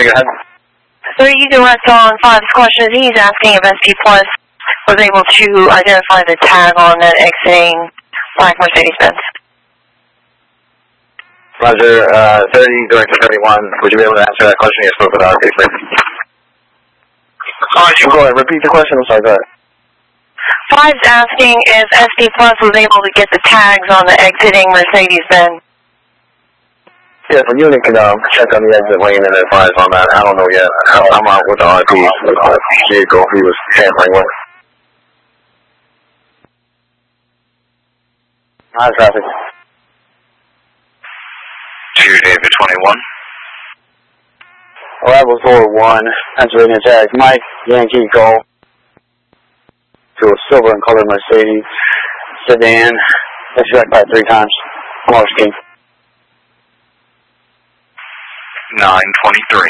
go ahead. Sir, you direct on 5's question. He's asking if SP Plus was able to identify the tag on that exiting black Mercedes-Benz. Roger, 30, director 31. Would you be able to answer that question? Yes, move it on, please. Go ahead, repeat the question. I'm sorry, go ahead. 5's asking if SP Plus was able to get the tags on the exiting Mercedes-Benz. Yeah, the unit can check on the exit lane and advise on that. I don't know yet. I'm out with the RP vehicle he was tampering with. High traffic. 2 David 21. Arrival door 1, entering the tag. Mike, Yankee, Golf. To a silver and colored Mercedes sedan. Expect by 3 times. Morse key. 923.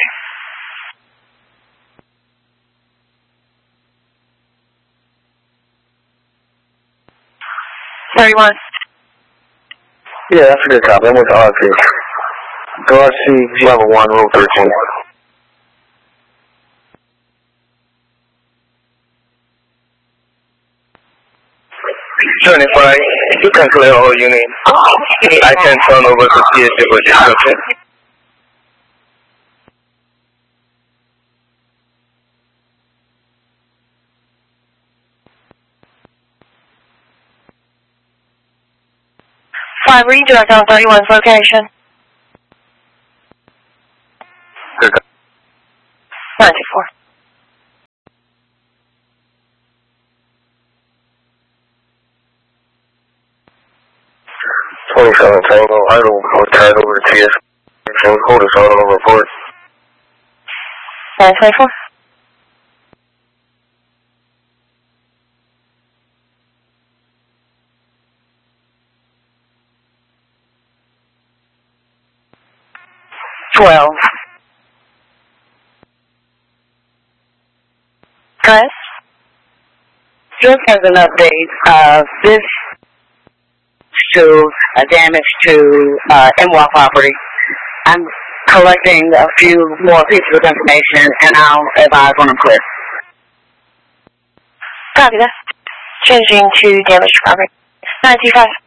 $31. Yeah, that's a good copy. I'm with the RP. RC level 1, row 13. You can clear all unit. I can turn over to CSC for description. Redirect on 31's location. Good. 94. Tango, idle, tied over to TS. Hold us out on report. 924. Chris? Just as an update, this shows a damage to MWA property. I'm collecting a few more pieces of information, and I'll advise when I'm clear. Copy that. Changing to damage property. 925.